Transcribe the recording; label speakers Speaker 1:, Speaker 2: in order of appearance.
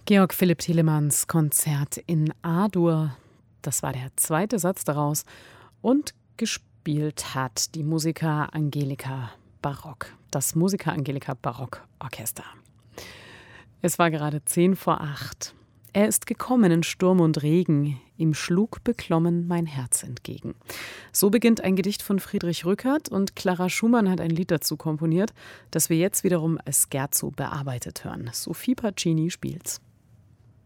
Speaker 1: Georg Philipp Telemanns Konzert in A-Dur, das war der zweite Satz daraus, und gespielt hat die Musiker Angelika Barock, das Musiker Angelika Barock Orchester. Es war gerade 7:50. Er ist gekommen in Sturm und Regen, ihm schlug beklommen mein Herz entgegen. So beginnt ein Gedicht von Friedrich Rückert und Clara Schumann hat ein Lied dazu komponiert, das wir jetzt wiederum als Scherzo bearbeitet hören. Sophie Pacini spielt's.